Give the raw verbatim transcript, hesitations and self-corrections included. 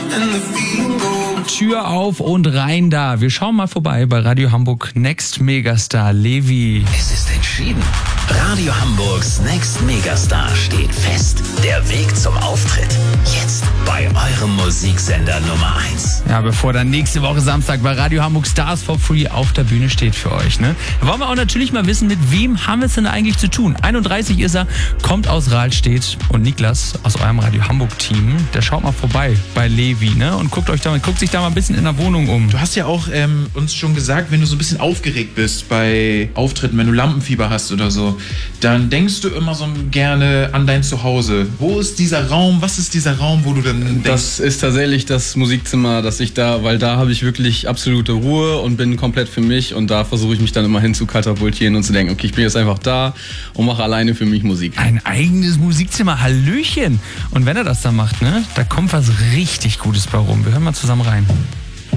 Tür auf und rein da. Wir schauen mal vorbei bei Radio Hamburg Next Megastar Levi. Es ist entschieden. Radio Hamburgs Next Megastar steht fest. Der Weg zum Auftritt. Jetzt bei eurem Musiksender Nummer eins. Ja, bevor dann nächste Woche Samstag bei Radio Hamburg Stars for Free auf der Bühne steht für euch, ne? Wollen wir auch natürlich mal wissen, mit wem haben wir es denn eigentlich zu tun? einunddreißig ist er, kommt aus Rahlstedt und Niklas aus eurem Radio Hamburg Team, der schaut mal vorbei bei Levi, ne? Und guckt euch da mal, guckt sich da mal ein bisschen in der Wohnung um. Du hast ja auch ähm, uns schon gesagt, wenn du so ein bisschen aufgeregt bist bei Auftritten, wenn du Lampenfieber hast oder so, dann denkst du immer so gerne an dein Zuhause. Wo ist dieser Raum? Was ist dieser Raum, wo du dann denkst? Das ist tatsächlich das Musikzimmer, dass ich da, weil da habe ich wirklich absolute Ruhe und bin komplett für mich und da versuche ich mich dann immer hin zu katapultieren und zu denken, okay, ich bin jetzt einfach da und mache alleine für mich Musik. Ein eigenes Musikzimmer, Hallöchen. Und wenn er das dann macht, ne, da kommt was richtig Gutes bei rum. Wir hören mal zusammen rein.